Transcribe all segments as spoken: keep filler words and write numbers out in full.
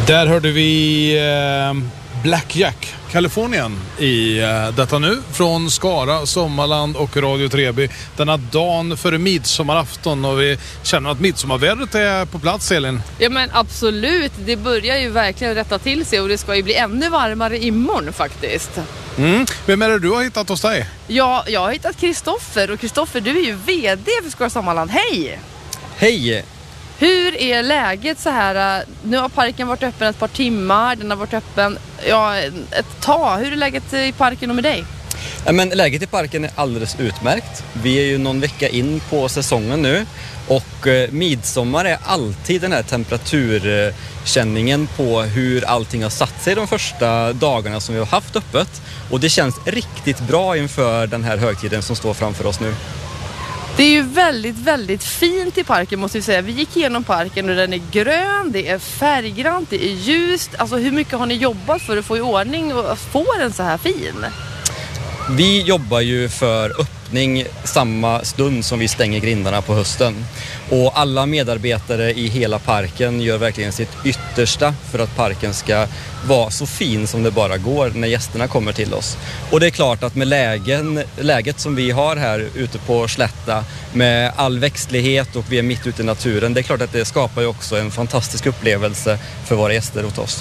Där hörde vi eh, Blackjack, Kalifornien i eh, detta nu från Skara, Sommarland och Radio Treby denna dagen före midsommarafton, och vi känner att midsommarvädret är på plats, Elin. Ja men absolut, det börjar ju verkligen rätta till sig och det ska ju bli ännu varmare imorgon faktiskt. Mm. Vem är det du har hittat hos dig? Ja, jag har hittat Kristoffer, och Kristoffer, du är ju vd för Skara Sommarland. Hej! Hej! Hur är läget så här? Nu har parken varit öppen ett par timmar, den har varit öppen ja, ett tag. Hur är läget i parken och med dig? Ja, men läget i parken är alldeles utmärkt. Vi är ju någon vecka in på säsongen nu, och eh, midsommar är alltid den här temperaturkänningen på hur allting har satt sig de första dagarna som vi har haft öppet. Och det känns riktigt bra inför den här högtiden som står framför oss nu. Det är ju väldigt, väldigt fint i parken måste vi säga. Vi gick igenom parken och den är grön, det är färggrant, det är ljust. Alltså hur mycket har ni jobbat för att få i ordning och få den så här fin? Vi jobbar ju för öppning samma stund som vi stänger grindarna på hösten. Och alla medarbetare i hela parken gör verkligen sitt yttersta för att parken ska vara så fin som det bara går när gästerna kommer till oss. Och det är klart att med lägen, läget som vi har här ute på Slätta med all växtlighet och vi är mitt ute i naturen, det är klart att det skapar ju också en fantastisk upplevelse för våra gäster åt oss.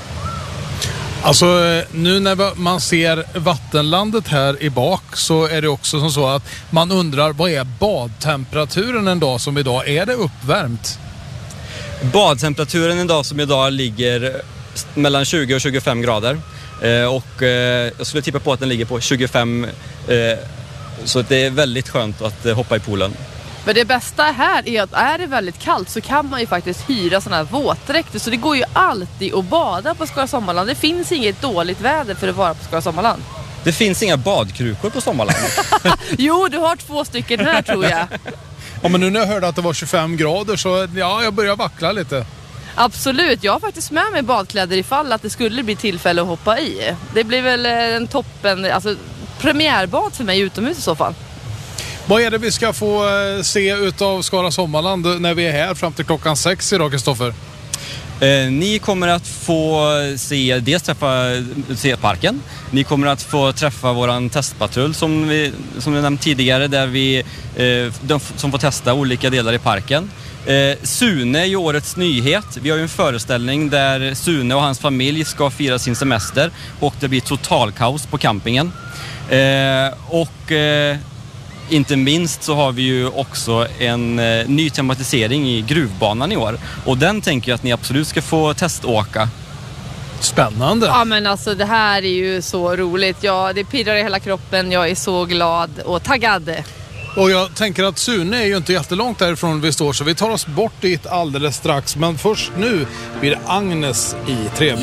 Alltså nu när man ser vattenlandet här i bak så är det också som så att man undrar, vad är badtemperaturen en dag som idag? Är det uppvärmt? Badtemperaturen en dag som idag ligger mellan tjugo och tjugofem grader. Eh, och eh, jag skulle tippa på att den ligger på tjugofem, eh, så det är väldigt skönt att eh, hoppa i poolen. Men det bästa här är att är det väldigt kallt så kan man ju faktiskt hyra såna här våtdräkter. Så det går ju alltid att bada på Skara Sommarland. Det finns inget dåligt väder för att vara på Skara Sommarland. Det finns inga badkrukor på Sommarland. Jo, du har två stycken här tror jag. Ja, men nu när jag hörde att det var tjugofem grader så ja, jag börjar vackla lite. Absolut, jag har faktiskt med mig badkläder ifall att det skulle bli tillfälle att hoppa i. Det blir väl en toppen, alltså premiärbad för mig utomhus i så fall. Vad är det vi ska få se utav Skara Sommarland när vi är här fram till klockan sex idag, Kristoffer? Eh, ni kommer att få se, dels träffa se parken. Ni kommer att få träffa våran testpatrull som vi, som vi nämnt tidigare, där vi eh, de, som får testa olika delar i parken. Eh, Sune är ju årets nyhet. Vi har ju en föreställning där Sune och hans familj ska fira sin semester och det blir totalkaos på campingen. Eh, och eh, inte minst så har vi ju också en eh, ny tematisering i gruvbanan i år. Och den tänker jag att ni absolut ska få teståka. Spännande. Ja men alltså det här är ju så roligt. Ja, det pirrar i hela kroppen. Jag är så glad och taggad. Och jag tänker att Sune är ju inte jättelångt därifrån vi står, så vi tar oss bort dit alldeles strax. Men först nu blir det Agnes i Treby.